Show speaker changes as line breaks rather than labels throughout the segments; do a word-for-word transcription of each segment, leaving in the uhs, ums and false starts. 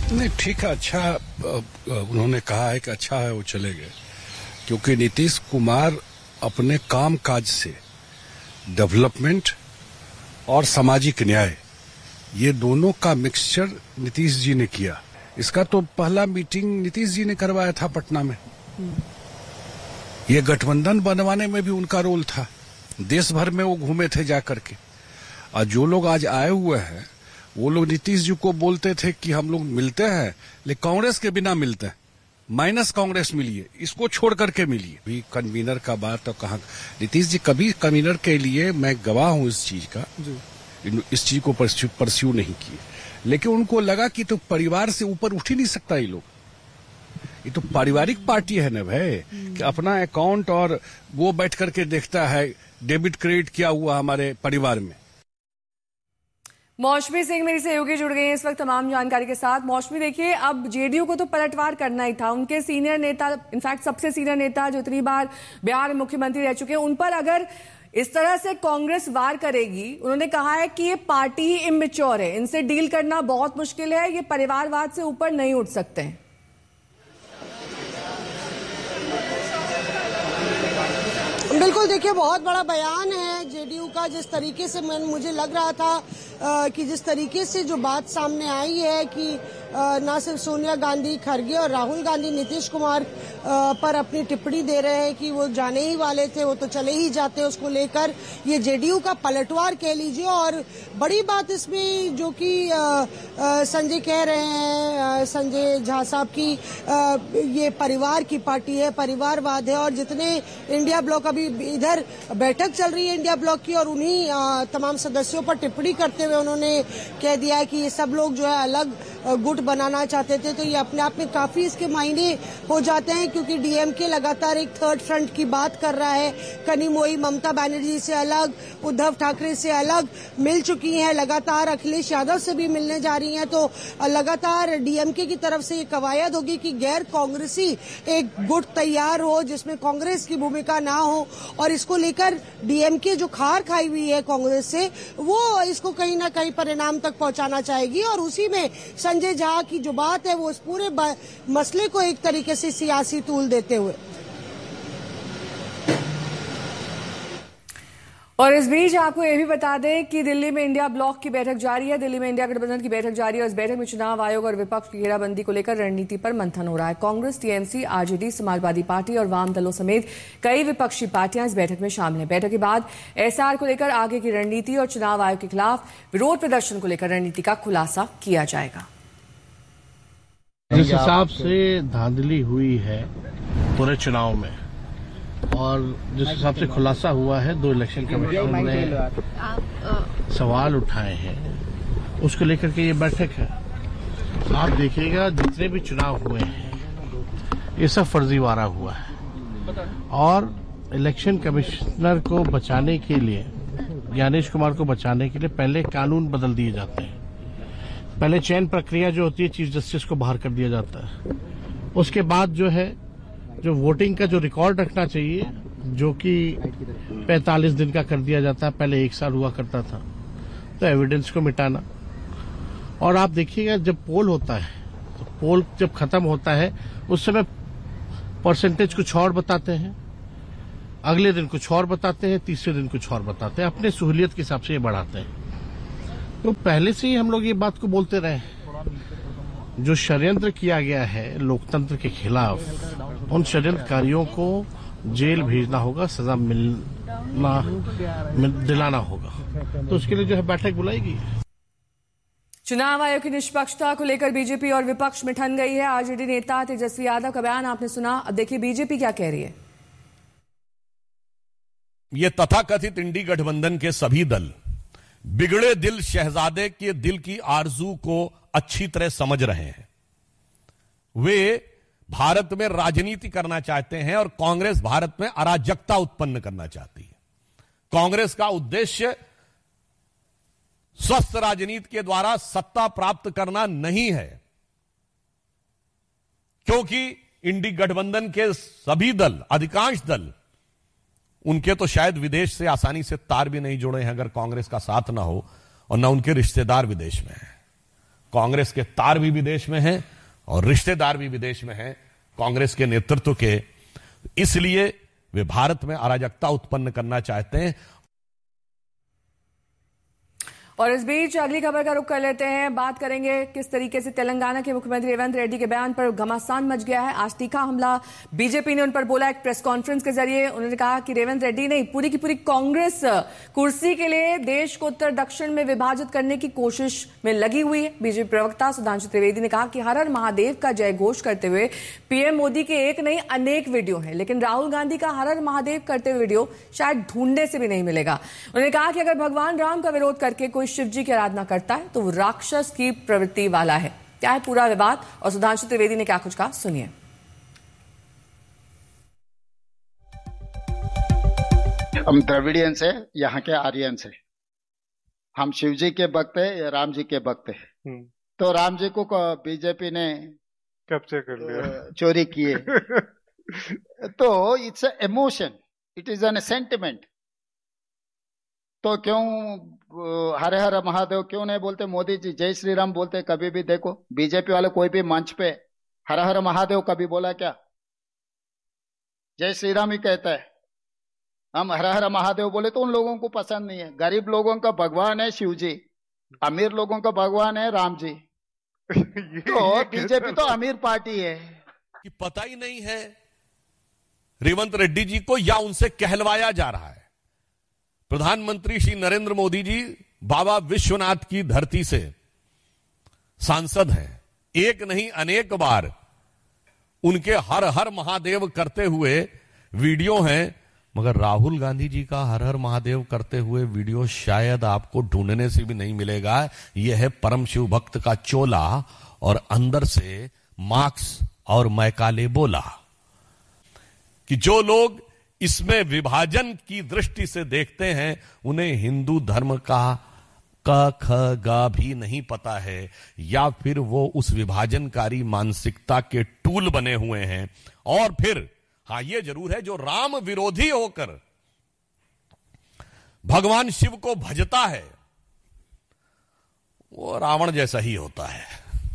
नहीं, ठीक है, अच्छा उन्होंने कहा है कि अच्छा है वो चले गए, क्योंकि नीतीश कुमार अपने काम काज से डेवलपमेंट और सामाजिक न्याय ये दोनों का मिक्सचर नीतीश जी ने किया। इसका तो पहला मीटिंग नीतीश जी ने करवाया था पटना में। ये गठबंधन बनवाने में भी उनका रोल था। देश भर में वो घूमे थे जाकर के। और जो लोग आज आए हुए हैं वो लोग नीतीश जी को बोलते थे कि हम लोग मिलते हैं लेकिन कांग्रेस के बिना मिलते हैं, माइनस कांग्रेस मिलिए, इसको छोड़ करके मिलिए। भी कन्वीनर का बात तो कहाँ, नीतीश जी कभी कन्वीनर के लिए, मैं गवाह हूं इस चीज का, इस चीज को परस्यू, परस्यू नहीं किए, लेकिन उनको लगा कि तो परिवार से ऊपर उठ ही नहीं सकता ये लोग। ये तो पारिवारिक पार्टी है ना भाई, कि अपना अकाउंट और वो बैठ करके देखता है डेबिट क्रेडिट क्या हुआ हमारे परिवार में।
मौसमी सिंह मेरी सहयोगी जुड़ गई हैं इस वक्त तमाम जानकारी के साथ। मौसमी, देखिए, अब जेडीयू को तो पलटवार करना ही था। उनके सीनियर नेता, इनफैक्ट सबसे सीनियर नेता जो इतनी बार बिहार में मुख्यमंत्री रह चुके हैं, उन पर अगर इस तरह से कांग्रेस वार करेगी, उन्होंने कहा है कि ये पार्टी ही इमेच्योर है, इनसे डील करना बहुत मुश्किल है, ये परिवारवाद से ऊपर नहीं उठ सकते हैं।
बिल्कुल, देखिए, बहुत बड़ा बयान है जेडीयू का। जिस तरीके से मुझे लग रहा था आ, कि जिस तरीके से जो बात सामने आई है कि ना सिर्फ सोनिया गांधी, खरगे और राहुल गांधी नीतीश कुमार आ, पर अपनी टिप्पणी दे रहे हैं कि वो जाने ही वाले थे, वो तो चले ही जाते, उसको लेकर ये जेडीयू का पलटवार कह लीजिए। और बड़ी बात इसमें जो कि संजय कह रहे हैं, संजय झा साहब की, आ, ये परिवार की पार्टी है, परिवारवाद है। और जितने इंडिया ब्लॉक, अभी इधर बैठक चल रही है इंडिया ब्लॉक की, और उन्हीं आ, तमाम सदस्यों पर टिप्पणी करते हुए उन्होंने कह दिया है कि ये सब लोग जो है अलग गुट बनाना चाहते थे। तो ये अपने आप में काफी इसके मायने हो जाते हैं, क्योंकि डीएमके लगातार एक थर्ड फ्रंट की बात कर रहा है। कनिमोई ममता बनर्जी से अलग, उद्धव ठाकरे से अलग मिल चुकी हैं, लगातार अखिलेश यादव से भी मिलने जा रही हैं। तो लगातार डीएमके की तरफ से ये कवायद होगी कि गैर कांग्रेसी एक गुट तैयार हो जिसमें कांग्रेस की भूमिका ना हो। और इसको लेकर डीएमके जो खार खाई हुई है कांग्रेस से, वो इसको कहीं ना कहीं परिणाम तक पहुंचाना चाहेगी। और उसी में संजय झा की जो बात है वो इस पूरे मसले को एक तरीके से सियासी तूल देते हुए।
और इस बीच आपको ये भी बता दें कि दिल्ली में इंडिया ब्लॉक की बैठक जारी है। दिल्ली में इंडिया गठबंधन की बैठक जारी है और इस बैठक में चुनाव आयोग और विपक्ष की घेराबंदी को लेकर रणनीति पर मंथन हो रहा है। Congress, TMC, RJD, Samajwadi party और वाम दलों समेत कई विपक्षी पार्टियां इस बैठक में शामिल हैं। बैठक के बाद एसआर को लेकर आगे की रणनीति और चुनाव आयोग के खिलाफ विरोध प्रदर्शन को लेकर रणनीति का खुलासा किया जाएगा।
जिस हिसाब से धांधली हुई है पूरे चुनाव में और जिस हिसाब से खुलासा हुआ है, दो इलेक्शन कमीशन ने सवाल उठाए हैं, उसको लेकर के ये बैठक है। आप देखिएगा जितने भी चुनाव हुए हैं ये सब फर्जीवाड़ा हुआ है और इलेक्शन कमिश्नर को बचाने के लिए, ज्ञानेश कुमार को बचाने के लिए पहले कानून बदल दिए जाते हैं। पहले चयन प्रक्रिया जो होती है चीफ जस्टिस को बाहर कर दिया जाता है। उसके बाद जो है जो वोटिंग का जो रिकॉर्ड रखना चाहिए जो कि पैंतालीस दिन का कर दिया जाता है, पहले एक साल हुआ करता था, तो एविडेंस को मिटाना। और आप देखिएगा जब पोल होता है तो पोल जब खत्म होता है उस समय परसेंटेज कुछ और बताते हैं, अगले दिन कुछ और बताते हैं, तीसरे दिन कुछ और बताते हैं, अपने सहूलियत के हिसाब से ये बढ़ाते हैं। तो पहले से ही हम लोग ये बात को बोलते रहे, जो षड्यंत्र किया गया है लोकतंत्र के खिलाफ, उन षड्यंत्रकारियों को जेल भेजना होगा, सजा मिलना मिल, दिलाना होगा। तो उसके लिए जो है बैठक बुलाएगी।
चुनाव आयोग की निष्पक्षता को लेकर बीजेपी और विपक्ष में ठन गई है। आरजेडी नेता तेजस्वी यादव का बयान आपने सुना, अब देखिए बीजेपी क्या कह रही है।
ये तथाकथित इंडी गठबंधन के सभी दल बिगड़े दिल शहजादे के दिल की आरजू को अच्छी तरह समझ रहे हैं। वे भारत में राजनीति करना चाहते हैं और कांग्रेस भारत में अराजकता उत्पन्न करना चाहती है। कांग्रेस का उद्देश्य स्वस्थ राजनीति के द्वारा सत्ता प्राप्त करना नहीं है, क्योंकि इंडी गठबंधन के सभी दल, अधिकांश दल, उनके तो शायद विदेश से आसानी से तार भी नहीं जुड़े हैं अगर कांग्रेस का साथ ना हो, और ना उनके रिश्तेदार विदेश में हैं। कांग्रेस के तार भी विदेश में हैं और रिश्तेदार भी विदेश में हैं कांग्रेस के नेतृत्व के, इसलिए वे भारत में अराजकता उत्पन्न करना चाहते हैं।
और इस बीच अगली खबर का रुख कर लेते हैं। बात करेंगे किस तरीके से तेलंगाना के मुख्यमंत्री रेवंत रेड्डी के बयान पर घमासान मच गया है। आज तीखा हमला बीजेपी ने उन पर बोला एक प्रेस कॉन्फ्रेंस के जरिए। उन्होंने कहा कि रेवंत रेड्डी नहीं, पूरी की पूरी कांग्रेस कुर्सी के लिए देश को उत्तर दक्षिण में विभाजित करने की कोशिश में लगी हुई है। बीजेपी प्रवक्ता सुधांशु त्रिवेदी ने कहा कि हर हर महादेव का जय घोष करते हुए पीएम मोदी के एक नहीं अनेक वीडियो हैं, लेकिन राहुल गांधी का हर हर महादेव करते हुए वीडियो शायद ढूंढने से भी नहीं मिलेगा। उन्होंने कहा कि अगर भगवान राम का विरोध करके कोई शिव जी की आराधना करता है तो वो राक्षस की प्रवृत्ति वाला है। क्या है पूरा विवाद और सुधांशु त्रिवेदी ने क्या कुछ कहा, सुनिए।
हम द्रविडियन से, यहाँ के आर्यन से, हम शिव जी के भक्त है या राम जी के भक्त है। तो राम जी को बीजेपी ने
कैप्चर कर लिया,
चोरी किए। तो it's a emotion, it is an sentiment. तो क्यों हरे हरे महादेव क्यों नहीं बोलते? मोदी जी जय श्री राम बोलते कभी भी। देखो बीजेपी वाले कोई भी मंच पे हरे हरे महादेव कभी बोला क्या? जय श्री राम ही कहता है। हम हरे हरे महादेव बोले तो उन लोगों को पसंद नहीं है। गरीब लोगों का भगवान है शिव जी, अमीर लोगों का भगवान है राम जी। तो बीजेपी तो अमीर पार्टी है
कि पता ही नहीं है रेवंत रेड्डी जी को या उनसे कहलवाया जा रहा है। प्रधानमंत्री श्री नरेंद्र मोदी जी बाबा विश्वनाथ की धरती से सांसद हैं, एक नहीं अनेक बार उनके हर हर महादेव करते हुए वीडियो हैं, मगर राहुल गांधी जी का हर हर महादेव करते हुए वीडियो शायद आपको ढूंढने से भी नहीं मिलेगा। यह है परम शिव भक्त का चोला और अंदर से मार्क्स और मैकाले बोला कि जो लोग इसमें विभाजन की दृष्टि से देखते हैं उन्हें हिंदू धर्म का क ख ग भी नहीं पता है, या फिर वो उस विभाजनकारी मानसिकता के टूल बने हुए हैं। और फिर हां ये जरूर है, जो राम विरोधी होकर भगवान शिव को भजता है वो रावण जैसा ही होता है।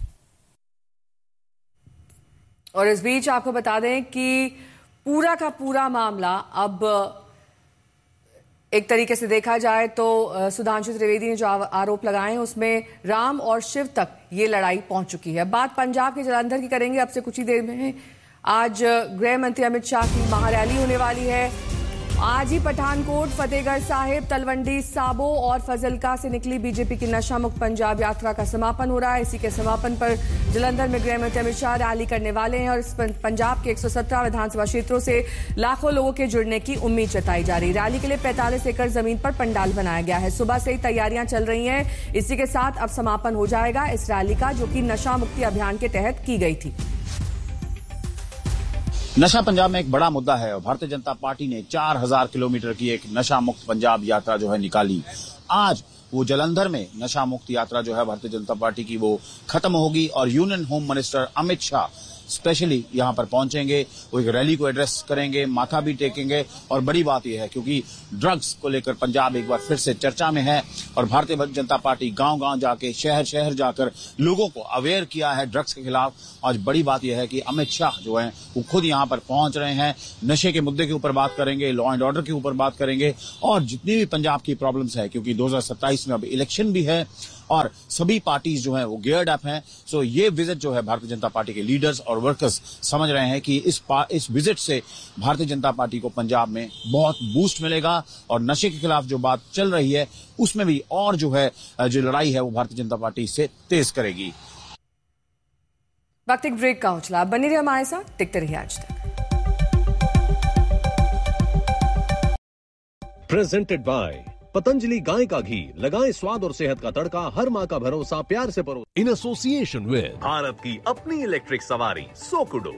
और इस बीच आपको बता दें कि पूरा का पूरा मामला अब एक तरीके से देखा जाए तो सुधांशु त्रिवेदी ने जो आरोप लगाए हैं उसमें राम और शिव तक ये लड़ाई पहुंच चुकी है। बात पंजाब के जलंधर की करेंगे अब से कुछ ही देर में। आज गृह मंत्री अमित शाह की महारैली होने वाली है। आज ही पठानकोट, फतेहगढ़ साहिब, तलवंडी साबो और फजलका से निकली बीजेपी की नशा मुक्त पंजाब यात्रा का समापन हो रहा है। इसी के समापन पर जलंधर में गृह मंत्री अमित शाह रैली करने वाले हैं और इस पंजाब के एक सौ सत्रह विधानसभा क्षेत्रों से लाखों लोगों के जुड़ने की उम्मीद जताई जा रही है। रैली के लिए पैंतालीस एकड़ जमीन पर पंडाल बनाया गया है। सुबह से ही तैयारियां चल रही हैं। इसी के साथ अब समापन हो जाएगा इस रैली का, जो कि नशा मुक्ति अभियान के तहत की गई थी।
नशा पंजाब में एक बड़ा मुद्दा है और भारतीय जनता पार्टी ने चार हजार किलोमीटर की एक नशा मुक्त पंजाब यात्रा जो है निकाली। आज वो जलंधर में नशा मुक्त यात्रा जो है भारतीय जनता पार्टी की वो खत्म होगी और union home minister Amit Shah specially यहां पर पहुंचेंगे। वो एक रैली को एड्रेस करेंगे, माथा भी टेकेंगे। और बड़ी बात यह है क्योंकि ड्रग्स को लेकर पंजाब एक बार फिर से चर्चा में है और भारतीय जनता पार्टी गांव गांव जाके, शहर शहर जाकर लोगों को अवेयर किया है ड्रग्स के खिलाफ। आज बड़ी बात यह है कि अमित शाह जो है वो खुद यहां पर पहुंच रहे हैं। नशे के मुद्दे के ऊपर बात करेंगे, लॉ एंड ऑर्डर के ऊपर बात करेंगे और जितनी भी पंजाब की प्रॉब्लम्स है, क्योंकि दो हजार सत्ताईस में अब इलेक्शन भी है और सभी पार्टीज जो हैं वो गियर्ड अप हैं। सो ये विजिट जो है भारतीय जनता पार्टी के लीडर्स और वर्कर्स समझ रहे हैं कि इस इस विजिट से भारतीय जनता पार्टी को पंजाब में बहुत बूस्ट मिलेगा और नशे के खिलाफ जो बात चल रही है उसमें भी और जो है जो लड़ाई है वो भारतीय जनता पार्टी इससे तेज करेगी।
वक्त एक ब्रेक का उछला, बनी रहे हमारे साथ, टिकते रहिए आज तक।
प्रेजेंटेड बाय पतंजलि गाय का घी, लगाएं स्वाद और सेहत का तड़का, हर माँ का भरोसा प्यार से परो। इन एसोसिएशन विद भारत की अपनी इलेक्ट्रिक सवारी सोकुडो।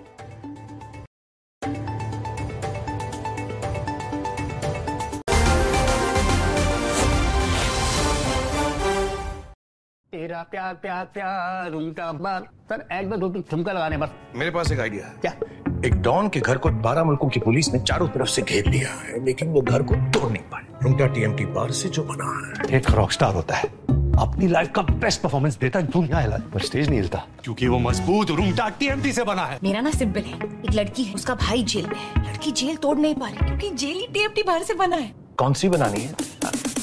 तेरा प्यार प्यार प्यार उनका बार। सर एक बार दो तीन ठुमका लगाने बस।
मेरे पास एक आइडिया है।
क्या?
एक डॉन के घर को बारह मुल्कों की पुलिस ने चारों तरफ से घेर लिया है, लेकिन वो घर को तोड़ नहीं पाए। रुंगटा टीएम की पार से जो बना है,
एक रॉकस्टार होता है,
अपनी लाइफ का बेस्ट परफॉर्मेंस देता है दुनिया हिलाए, पर स्टेज नहीं हिलता क्योंकि वो मजबूत रूंगटा टीएमटी से बना है।
मेरा ना सिंपल है, एक लड़की है, उसका भाई जेल में है, लड़की जेल तोड़ नहीं पा रही क्योंकि जेल ही टीएमटी बाहर से बना है।
कौन सी बनानी है?